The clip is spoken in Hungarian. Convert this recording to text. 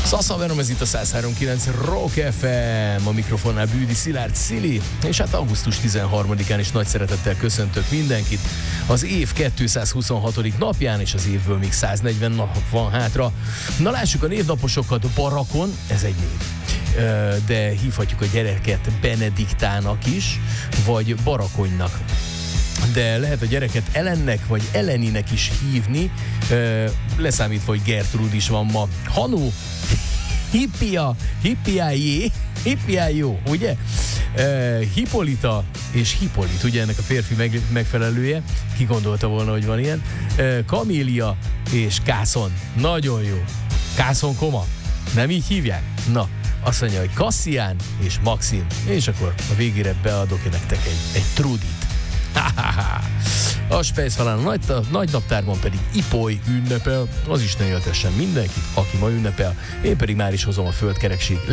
Szasza verom, ez itt a 103.9 Rock FM, a mikrofonnál Bűdi Szilárd Szili, és hát augusztus 13-án is nagy szeretettel köszöntök mindenkit az év 226. napján, és az évből még 140 nap van hátra. Na lássuk a névnaposokat. Barakon, ez egy név, de hívhatjuk a gyereket Benediktának is, vagy Barakonynak. De lehet a gyereket Ellennek vagy Elleninek is hívni, leszámítva, hogy Gertrúd is van ma. Hanu, Hippiájé, ugye? Hippolita és Hippolit, ugye ennek a férfi megfelelője, ki gondolta volna, hogy van ilyen. Kamília és Kászon, nagyon jó. Kászon koma, nem így hívják? Na, azt mondja, hogy Kasszián és Maxim, és akkor a végére beadok én nektek egy Trudit. A Spejszfalán a nagy naptárban pedig Ipoly ünnepel, az is ne jöhetessen mindenki, aki ma ünnepel, én pedig már is hozom a földkerekség